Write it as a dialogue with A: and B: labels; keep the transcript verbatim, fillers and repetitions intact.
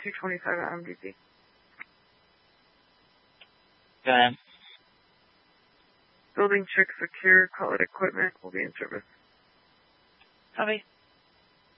A: two twenty-five at M D C.
B: Go ahead.
A: Building check secure. Call it equipment. Will be in service.
B: Copy.